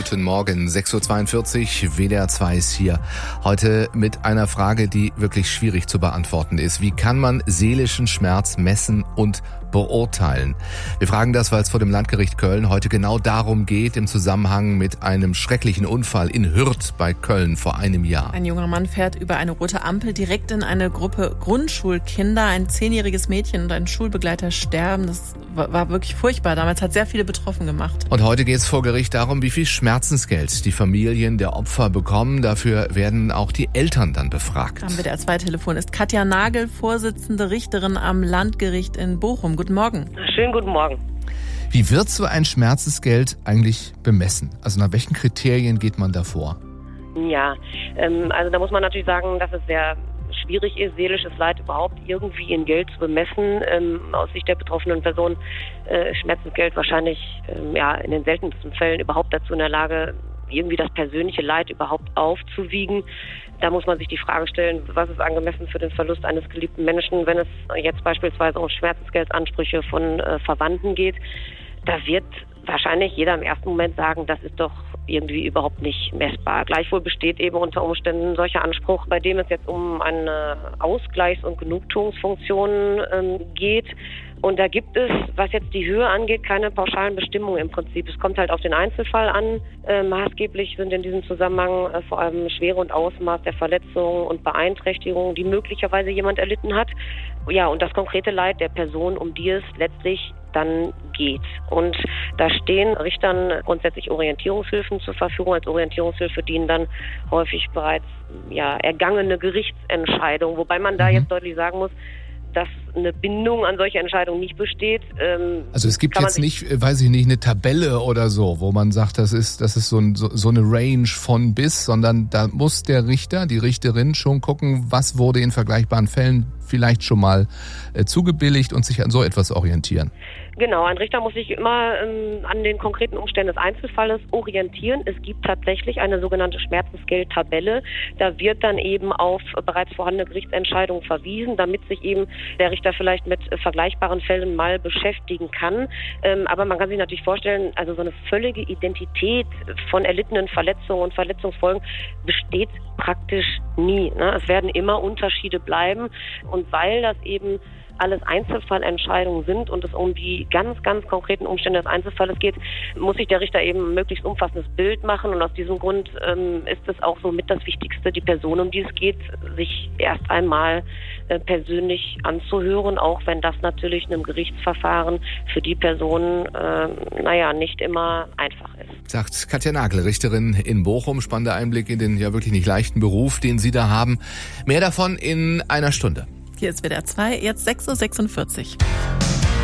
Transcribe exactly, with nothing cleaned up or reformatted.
Guten Morgen, sechs Uhr zweiundvierzig, W D R zwei ist hier. Heute mit einer Frage, die wirklich schwierig zu beantworten ist. Wie kann man seelischen Schmerz messen und beurteilen? Wir fragen das, weil es vor dem Landgericht Köln heute genau darum geht, im Zusammenhang mit einem schrecklichen Unfall in Hürth bei Köln vor einem Jahr. Ein junger Mann fährt über eine rote Ampel direkt in eine Gruppe Grundschulkinder. Ein zehnjähriges Mädchen und ein Schulbegleiter sterben. Das war wirklich furchtbar. Damals hat sehr viele betroffen gemacht. Und heute geht es vor Gericht darum, wie viel Schmerzensgeld die Familien der Opfer bekommen. Dafür werden auch die Eltern dann befragt. Am W D R zwei Telefon ist Katja Nagel, Vorsitzende Richterin am Landgericht in Bochum. Guten Morgen. Schönen guten Morgen. Wie wird so ein Schmerzensgeld eigentlich bemessen? Also nach welchen Kriterien geht man da vor? Ja, ähm, also da muss man natürlich sagen, dass es sehr schwierig ist, seelisches Leid überhaupt irgendwie in Geld zu bemessen. Ähm, aus Sicht der betroffenen Person äh, Schmerzensgeld wahrscheinlich ähm, ja in den seltensten Fällen überhaupt dazu in der Lage, irgendwie das persönliche Leid überhaupt aufzuwiegen. Da muss man sich die Frage stellen, was ist angemessen für den Verlust eines geliebten Menschen, wenn es jetzt beispielsweise um Schmerzensgeldansprüche von äh, Verwandten geht. Da wird wahrscheinlich jeder im ersten Moment sagen, das ist doch irgendwie überhaupt nicht messbar. Gleichwohl besteht eben unter Umständen ein solcher Anspruch, bei dem es jetzt um eine Ausgleichs- und Genugtuungsfunktion ähm, geht. Und da gibt es, was jetzt die Höhe angeht, keine pauschalen Bestimmungen im Prinzip. Es kommt halt auf den Einzelfall an. Äh, maßgeblich sind in diesem Zusammenhang äh, vor allem Schwere und Ausmaß der Verletzungen und Beeinträchtigungen, die möglicherweise jemand erlitten hat. Ja, und das konkrete Leid der Person, um die es letztlich dann geht. Und da stehen Richtern grundsätzlich Orientierungshilfen zur Verfügung. Als Orientierungshilfe dienen dann häufig bereits ja, ergangene Gerichtsentscheidungen, wobei man da jetzt deutlich sagen muss, dass eine Bindung an solche Entscheidungen nicht besteht. Ähm, also es gibt jetzt nicht, weiß ich nicht, eine Tabelle oder so, wo man sagt, das ist, das ist so, ein, so, so eine Range von bis, sondern da muss der Richter, die Richterin schon gucken, was wurde in vergleichbaren Fällen vielleicht schon mal äh, zugebilligt und sich an so etwas orientieren. Genau, ein Richter muss sich immer ähm, an den konkreten Umständen des Einzelfalles orientieren. Es gibt tatsächlich eine sogenannte Schmerzensgeldtabelle. Da wird dann eben auf bereits vorhandene Gerichtsentscheidungen verwiesen, damit sich eben der Richter vielleicht mit äh, vergleichbaren Fällen mal beschäftigen kann. Ähm, aber man kann sich natürlich vorstellen, also so eine völlige Identität von erlittenen Verletzungen und Verletzungsfolgen besteht praktisch nie, ne? Es werden immer Unterschiede bleiben. Und weil das eben alles Einzelfallentscheidungen sind und es um die ganz, ganz konkreten Umstände des Einzelfalles geht, muss sich der Richter eben ein möglichst umfassendes Bild machen. Und aus diesem Grund ähm, ist es auch so mit das Wichtigste, die Person, um die es geht, sich erst einmal äh, persönlich anzuhören, auch wenn das natürlich in einem Gerichtsverfahren für die Person, äh, naja, nicht immer einfach ist. Sagt Katja Nagel, Richterin in Bochum. Spannender Einblick in den ja wirklich nicht leichten Beruf, den Sie da haben. Mehr davon in einer Stunde. Hier ist W D R zwei, jetzt sechs Uhr sechsundvierzig.